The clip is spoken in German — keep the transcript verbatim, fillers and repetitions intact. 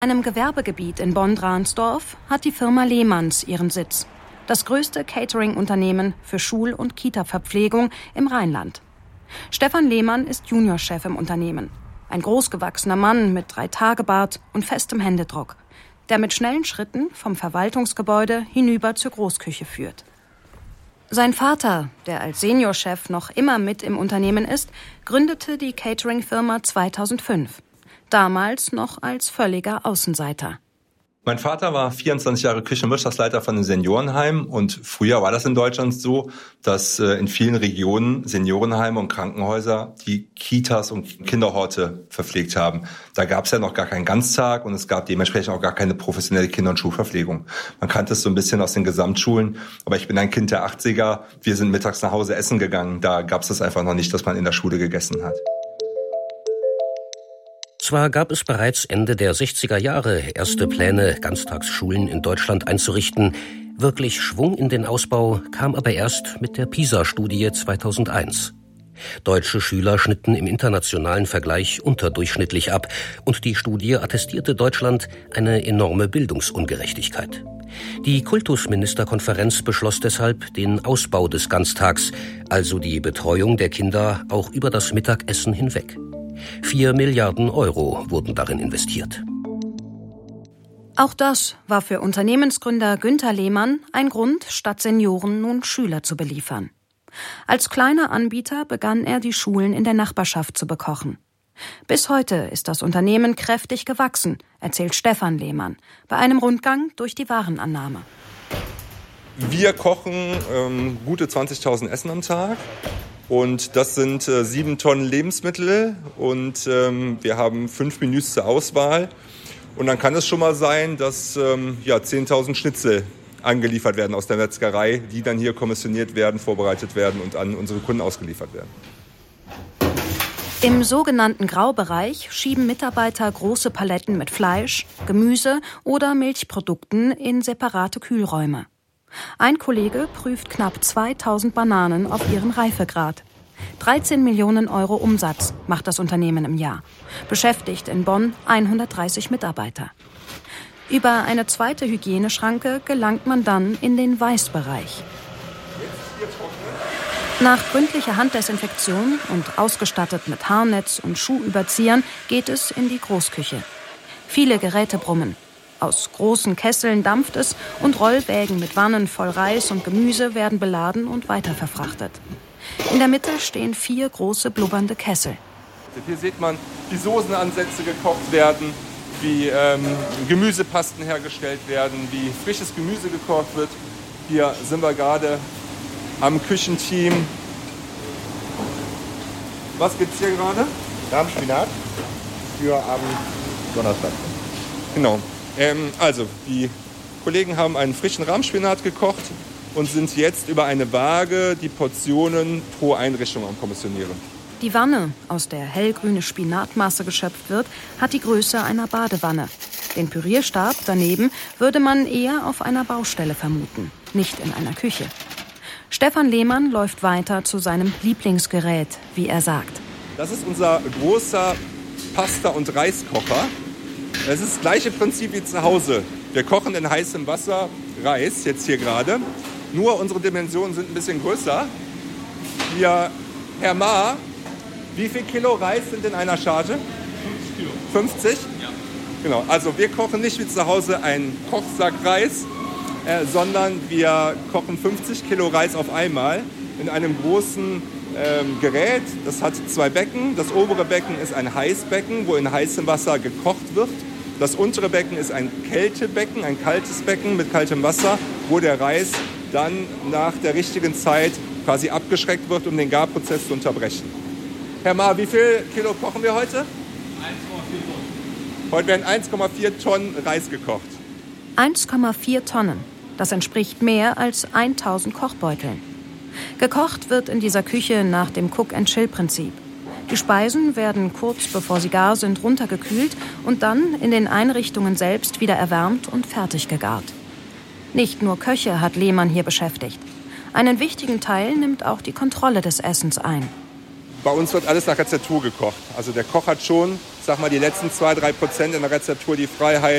In einem Gewerbegebiet in Bonn-Dransdorf hat die Firma Lehmanns ihren Sitz. Das größte Catering-Unternehmen für Schul- und Kita-Verpflegung im Rheinland. Stefan Lehmann ist Juniorchef im Unternehmen. Ein großgewachsener Mann mit Drei-Tage-Bart und festem Händedruck, der mit schnellen Schritten vom Verwaltungsgebäude hinüber zur Großküche führt. Sein Vater, der als Seniorchef noch immer mit im Unternehmen ist, gründete die Catering-Firma zweitausendfünf. Damals noch als völliger Außenseiter. Mein Vater war vierundzwanzig Jahre Küchen- und Wirtschaftsleiter von einem Seniorenheim und früher war das in Deutschland so, dass in vielen Regionen Seniorenheime und Krankenhäuser die Kitas und Kinderhorte verpflegt haben. Da gab es ja noch gar keinen Ganztag und es gab dementsprechend auch gar keine professionelle Kinder- und Schulverpflegung. Man kannte es so ein bisschen aus den Gesamtschulen, aber ich bin ein Kind der achtziger. Wir sind mittags nach Hause essen gegangen. Da gab es das einfach noch nicht, dass man in der Schule gegessen hat. Zwar gab es bereits Ende der sechziger Jahre erste Pläne, Ganztagsschulen in Deutschland einzurichten. Wirklich Schwung in den Ausbau kam aber erst mit der PISA-Studie zweitausendeins. Deutsche Schüler schnitten im internationalen Vergleich unterdurchschnittlich ab und die Studie attestierte Deutschland eine enorme Bildungsungerechtigkeit. Die Kultusministerkonferenz beschloss deshalb den Ausbau des Ganztags, also die Betreuung der Kinder auch über das Mittagessen hinweg. Vier Milliarden Euro wurden darin investiert. Auch das war für Unternehmensgründer Günther Lehmann ein Grund, statt Senioren nun Schüler zu beliefern. Als kleiner Anbieter begann er, die Schulen in der Nachbarschaft zu bekochen. Bis heute ist das Unternehmen kräftig gewachsen, erzählt Stefan Lehmann bei einem Rundgang durch die Warenannahme. Wir kochen ähm, gute zwanzigtausend Essen am Tag. Und das sind äh, sieben Tonnen Lebensmittel und ähm, wir haben fünf Menüs zur Auswahl. Und dann kann es schon mal sein, dass ähm, ja, zehntausend Schnitzel angeliefert werden aus der Metzgerei, die dann hier kommissioniert werden, vorbereitet werden und an unsere Kunden ausgeliefert werden. Im sogenannten Graubereich schieben Mitarbeiter große Paletten mit Fleisch, Gemüse oder Milchprodukten in separate Kühlräume. Ein Kollege prüft knapp zweitausend Bananen auf ihren Reifegrad. dreizehn Millionen Euro Umsatz macht das Unternehmen im Jahr. Beschäftigt in Bonn hundertdreißig Mitarbeiter. Über eine zweite Hygieneschranke gelangt man dann in den Weißbereich. Nach gründlicher Handdesinfektion und ausgestattet mit Haarnetz und Schuhüberziehern geht es in die Großküche. Viele Geräte brummen. Aus großen Kesseln dampft es und Rollwägen mit Wannen voll Reis und Gemüse werden beladen und weiterverfrachtet. In der Mitte stehen vier große blubbernde Kessel. Hier sieht man, wie Soßenansätze gekocht werden, wie ähm, Gemüsepasten hergestellt werden, wie frisches Gemüse gekocht wird. Hier sind wir gerade am Küchenteam. Was gibt's hier gerade? Rahmspinat für am Donnerstag. Genau. Ähm, also, die Kollegen haben einen frischen Rahmspinat gekocht und sind jetzt über eine Waage die Portionen pro Einrichtung am Kommissionieren. Die Wanne, aus der hellgrüne Spinatmasse geschöpft wird, hat die Größe einer Badewanne. Den Pürierstab daneben würde man eher auf einer Baustelle vermuten, nicht in einer Küche. Stefan Lehmann läuft weiter zu seinem Lieblingsgerät, wie er sagt. Das ist unser großer Pasta- und Reiskocher. Es ist das gleiche Prinzip wie zu Hause. Wir kochen in heißem Wasser Reis, jetzt hier gerade. Nur unsere Dimensionen sind ein bisschen größer. Hier, Herr Maar, wie viel Kilo Reis sind in einer Charge? fünfzig Kilo. fünfzig? Ja. Genau, also wir kochen nicht wie zu Hause einen Kochsack Reis, äh, sondern wir kochen fünfzig Kilo Reis auf einmal in einem großen ähm, Gerät. Das hat zwei Becken. Das obere Becken ist ein Heißbecken, wo in heißem Wasser gekocht wird. Das untere Becken ist ein Kältebecken, ein kaltes Becken mit kaltem Wasser, wo der Reis dann nach der richtigen Zeit quasi abgeschreckt wird, um den Garprozess zu unterbrechen. Herr Maar, wie viel Kilo kochen wir heute? eins Komma vier Tonnen. Heute werden eins Komma vier Tonnen Reis gekocht. eins Komma vier Tonnen. Das entspricht mehr als tausend Kochbeuteln. Gekocht wird in dieser Küche nach dem Cook-and-Chill-Prinzip. Die Speisen werden kurz bevor sie gar sind runtergekühlt und dann in den Einrichtungen selbst wieder erwärmt und fertig gegart. Nicht nur Köche hat Lehmann hier beschäftigt. Einen wichtigen Teil nimmt auch die Kontrolle des Essens ein. Bei uns wird alles nach Rezeptur gekocht. Also der Koch hat schon sag mal, die letzten zwei, drei Prozent in der Rezeptur die Freiheit,